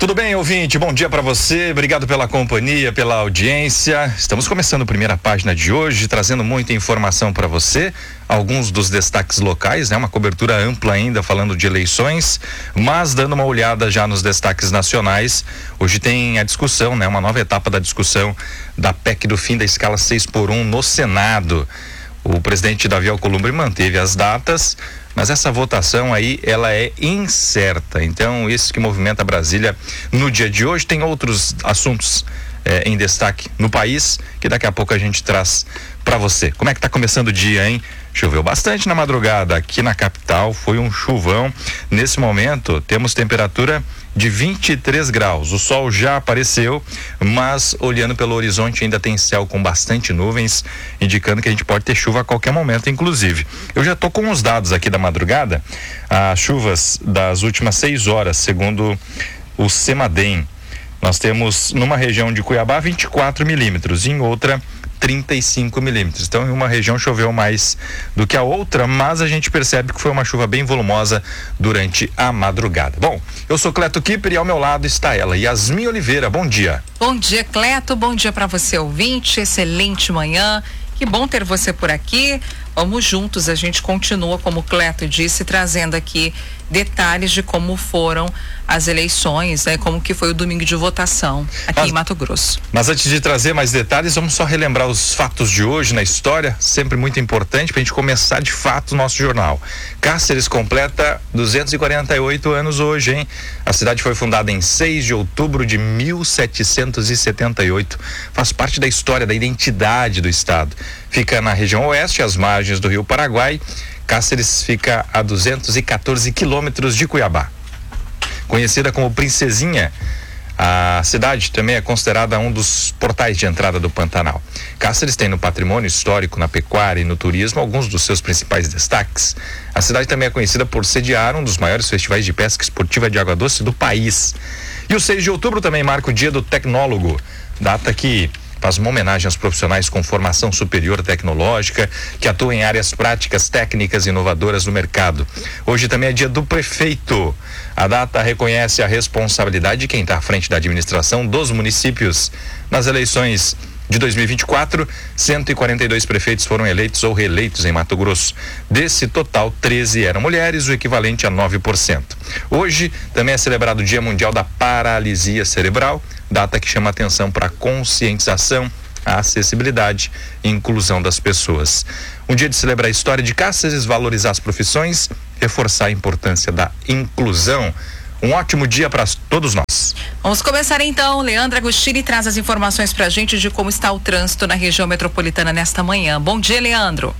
Tudo bem, ouvinte? Bom dia para você, obrigado pela companhia, pela audiência. Estamos começando a primeira página de hoje, trazendo muita informação para você, alguns dos destaques locais, né? Uma cobertura ampla ainda falando de eleições, mas dando uma olhada já nos destaques nacionais. Hoje tem a discussão, né? Uma nova etapa da discussão da PEC do fim da escala 6x1 no Senado. O presidente Davi Alcolumbre manteve as datas, mas essa votação aí, ela é incerta. Então, isso que movimenta Brasília no dia de hoje. Tem outros assuntos em destaque no país, que daqui a pouco a gente traz para você. Como é que tá começando o dia, hein? Choveu bastante na madrugada aqui na capital, foi um chuvão. Nesse momento, temos temperatura de 23 graus. O sol já apareceu, mas olhando pelo horizonte ainda tem céu com bastante nuvens, indicando que a gente pode ter chuva a qualquer momento, inclusive. Eu já tô com os dados aqui da madrugada, as chuvas das últimas 6 horas, segundo o CEMADEM. Nós temos numa região de Cuiabá 24 milímetros, em outra 35 milímetros. Então, em uma região choveu mais do que a outra, mas a gente percebe que foi uma chuva bem volumosa durante a madrugada. Bom, eu sou Cleto Kipper e ao meu lado está ela, Yasmin Oliveira. Bom dia. Bom dia, Cleto. Bom dia para você, ouvinte. Excelente manhã. Que bom ter você por aqui. Vamos juntos, a gente continua, como o Cleto disse, trazendo aqui detalhes de como foram as eleições, né? Como que foi o domingo de votação aqui em Mato Grosso. Mas antes de trazer mais detalhes, vamos só relembrar os fatos de hoje na história, sempre muito importante para a gente começar de fato o nosso jornal. Cáceres completa 248 anos hoje, hein? A cidade foi fundada em 6 de outubro de 1778, faz parte da história, da identidade do estado. Fica na região oeste, às margens do Rio Paraguai. Cáceres fica a 214 quilômetros de Cuiabá. Conhecida como Princesinha, a cidade também é considerada um dos portais de entrada do Pantanal. Cáceres tem no patrimônio histórico, na pecuária e no turismo alguns dos seus principais destaques. A cidade também é conhecida por sediar um dos maiores festivais de pesca esportiva de água doce do país. E o 6 de outubro também marca o Dia do Tecnólogo, data que faz uma homenagem aos profissionais com formação superior tecnológica que atuam em áreas práticas, técnicas e inovadoras no mercado. Hoje também é dia do prefeito. A data reconhece a responsabilidade de quem está à frente da administração dos municípios. Nas eleições de 2024, 142 prefeitos foram eleitos ou reeleitos em Mato Grosso. Desse total, 13 eram mulheres, o equivalente a 9%. Hoje também é celebrado o Dia Mundial da Paralisia Cerebral, data que chama atenção para a conscientização, a acessibilidade e inclusão das pessoas. Um dia de celebrar a história de Cáceres, valorizar as profissões, reforçar a importância da inclusão. Um ótimo dia para todos nós. Vamos começar então. Leandro Agostini traz as informações pra gente de como está o trânsito na região metropolitana nesta manhã. Bom dia, Leandro.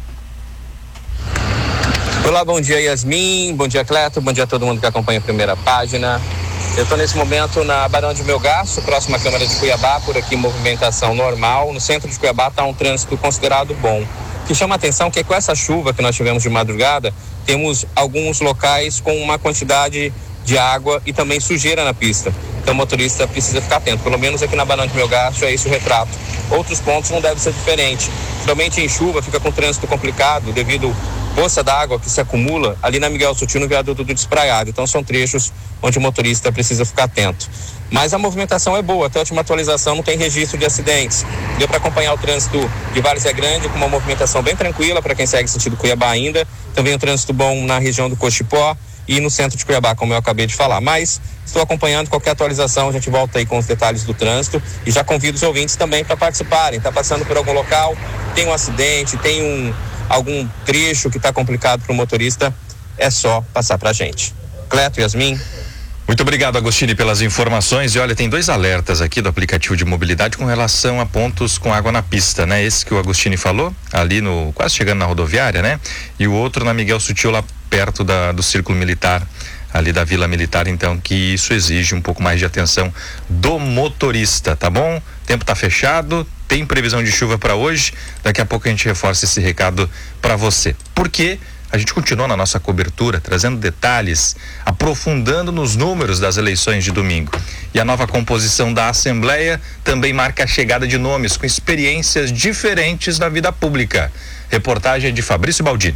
Olá, bom dia, Yasmin, bom dia, Cleto, bom dia a todo mundo que acompanha a primeira página. Eu estou nesse momento na Barão de Melgaço, próxima à Câmara de Cuiabá, por aqui movimentação normal. No centro de Cuiabá está um trânsito considerado bom. O que chama a atenção é que com essa chuva que nós tivemos de madrugada, temos alguns locais com uma quantidade de água e também sujeira na pista. Então o motorista precisa ficar atento, pelo menos aqui na Barão de Melgaço é esse o retrato. Outros pontos não deve ser diferente. Geralmente em chuva fica com trânsito complicado devido poça d'água que se acumula ali na Miguel Sutil, no viaduto do Despraiado. Então são trechos onde o motorista precisa ficar atento. Mas a movimentação é boa, até a última atualização não tem registro de acidentes. Deu para acompanhar o trânsito de Várzea Grande com uma movimentação bem tranquila para quem segue sentido Cuiabá ainda. Também um trânsito bom na região do Cochipó e no centro de Cuiabá, como eu acabei de falar. Mas estou acompanhando qualquer atualização, a gente volta aí com os detalhes do trânsito e já convido os ouvintes também para participarem. Está passando por algum local, tem um acidente, tem algum trecho que está complicado para o motorista, é só passar para a gente. Cleto, Yasmin. Muito obrigado, Agostini, pelas informações. E olha, tem 2 alertas aqui do aplicativo de mobilidade com relação a pontos com água na pista, né? Esse que o Agostini falou, ali quase chegando na rodoviária, né? E o outro na Miguel Sutil, lá perto do Círculo Militar, ali da Vila Militar, então, que isso exige um pouco mais de atenção do motorista, tá bom? O tempo tá fechado, tem previsão de chuva para hoje, daqui a pouco a gente reforça esse recado para você. Por quê? A gente continua na nossa cobertura, trazendo detalhes, aprofundando nos números das eleições de domingo. E a nova composição da Assembleia também marca a chegada de nomes com experiências diferentes na vida pública. Reportagem de Fabrício Baldini.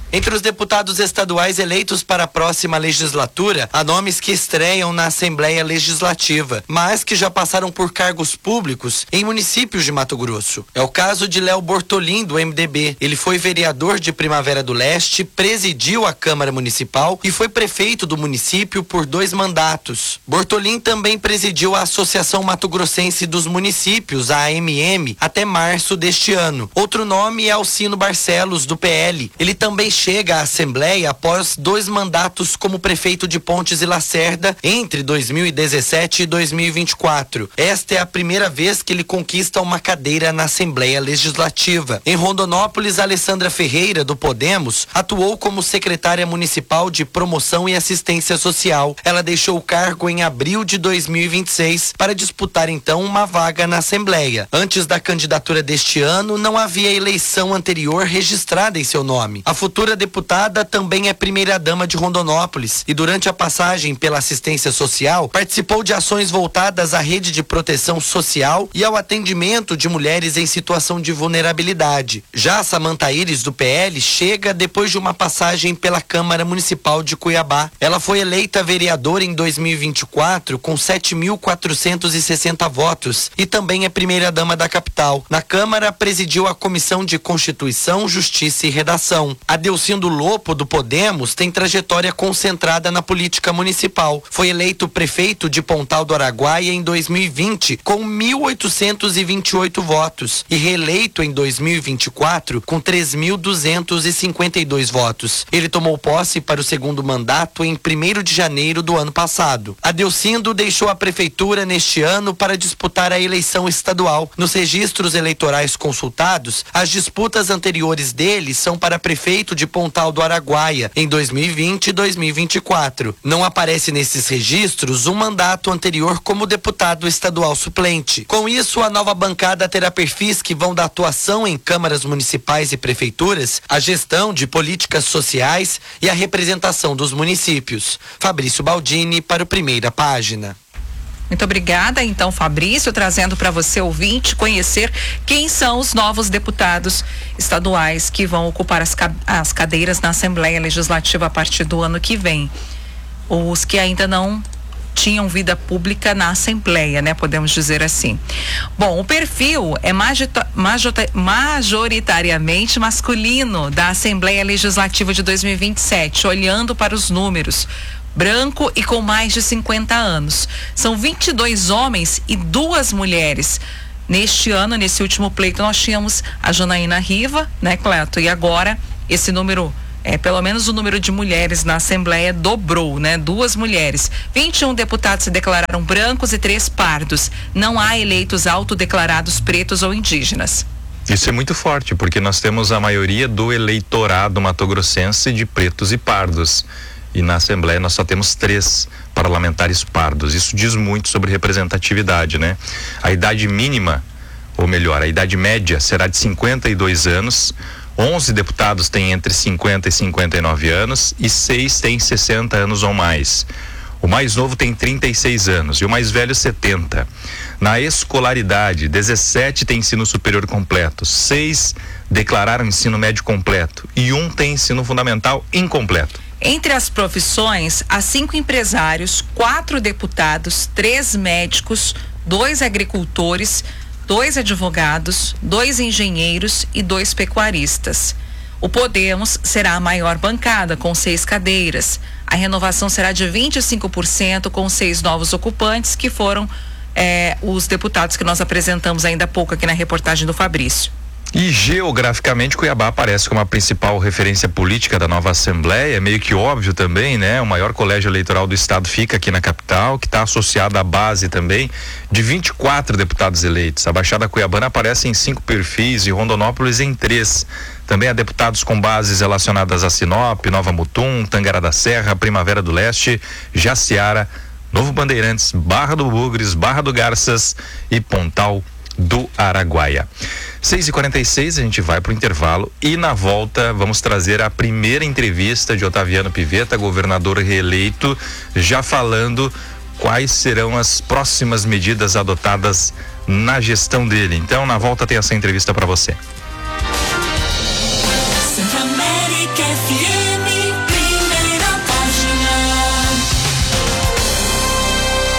Entre os deputados estaduais eleitos para a próxima legislatura, há nomes que estreiam na Assembleia Legislativa, mas que já passaram por cargos públicos em municípios de Mato Grosso. É o caso de Léo Bortolin, do MDB. Ele foi vereador de Primavera do Leste, presidiu a Câmara Municipal e foi prefeito do município por 2 mandatos. Bortolin também presidiu a Associação Mato Grossense dos Municípios, a AMM, até março deste ano. Outro nome é Alcino Barcelos, do PL. Ele também chega à Assembleia após 2 mandatos como prefeito de Pontes e Lacerda entre 2017 e 2024. Esta é a primeira vez que ele conquista uma cadeira na Assembleia Legislativa. Em Rondonópolis, Alessandra Ferreira, do Podemos, atuou como secretária municipal de Promoção e Assistência Social. Ela deixou o cargo em abril de 2026 para disputar então uma vaga na Assembleia. Antes da candidatura deste ano, não havia eleição anterior registrada em seu nome. A futura deputada também é primeira-dama de Rondonópolis e durante a passagem pela assistência social participou de ações voltadas à rede de proteção social e ao atendimento de mulheres em situação de vulnerabilidade. Já Samanta Iris, do PL, chega depois de uma passagem pela Câmara Municipal de Cuiabá. Ela foi eleita vereadora em 2024 com 7.460 votos e também é primeira-dama da capital. Na Câmara, presidiu a Comissão de Constituição, Justiça e Redação. Adelcindo Lopo, do Podemos, tem trajetória concentrada na política municipal. Foi eleito prefeito de Pontal do Araguaia em 2020 com 1.828 votos e reeleito em 2024 com 3.252 votos. Ele tomou posse para o segundo mandato em 1º de janeiro do ano passado. Adelcindo deixou a prefeitura neste ano para disputar a eleição estadual. Nos registros eleitorais consultados, as disputas anteriores dele são para prefeito de Pontal do Araguaia em 2020 e 2024. Não aparece nesses registros um mandato anterior como deputado estadual suplente. Com isso, a nova bancada terá perfis que vão da atuação em câmaras municipais e prefeituras, a gestão de políticas sociais e a representação dos municípios. Fabrício Baldini para o Primeira Página. Muito obrigada, então, Fabrício, trazendo para você, ouvinte, conhecer quem são os novos deputados estaduais que vão ocupar as cadeiras na Assembleia Legislativa a partir do ano que vem. Os que ainda não tinham vida pública na Assembleia, né? Podemos dizer assim. Bom, o perfil é majoritariamente masculino da Assembleia Legislativa de 2027, olhando para os números. Branco e com mais de 50 anos. São 22 homens e 2 mulheres. Neste ano, nesse último pleito, nós tínhamos a Janaína Riva, né, Cleto? E agora, esse número, pelo menos o número de mulheres na Assembleia dobrou, né? 2 mulheres. 21 deputados se declararam brancos e 3 pardos. Não há eleitos autodeclarados pretos ou indígenas. Isso é muito forte, porque nós temos a maioria do eleitorado mato-grossense de pretos e pardos. E na Assembleia nós só temos 3 parlamentares pardos. Isso diz muito sobre representatividade, né? A idade mínima, ou melhor, a idade média será de 52 anos, 11 deputados têm entre 50 e 59 anos e 6 têm 60 anos ou mais. O mais novo tem 36 anos e o mais velho 70. Na escolaridade, 17 têm ensino superior completo, 6 declararam ensino médio completo e 1 tem ensino fundamental incompleto. Entre as profissões, há 5 empresários, 4 deputados, 3 médicos, 2 agricultores, 2 advogados, 2 engenheiros e 2 pecuaristas. O Podemos será a maior bancada, com 6 cadeiras. A renovação será de 25%, com 6 novos ocupantes, que foram os deputados que nós apresentamos ainda há pouco aqui na reportagem do Fabrício. E geograficamente Cuiabá aparece como a principal referência política da nova Assembleia, é meio que óbvio também, né? O maior colégio eleitoral do estado fica aqui na capital, que está associado à base também de 24 deputados eleitos. A Baixada Cuiabana aparece em 5 perfis e Rondonópolis em 3. Também há deputados com bases relacionadas a Sinop, Nova Mutum, Tangará da Serra, Primavera do Leste, Jaciara, Novo Bandeirantes, Barra do Bugres, Barra do Garças e Pontal do Araguaia. 6h46, a gente vai para o intervalo e na volta vamos trazer a primeira entrevista de Otaviano Pivetta, governador reeleito, já falando quais serão as próximas medidas adotadas na gestão dele. Então, na volta tem essa entrevista para você. Centro América FM.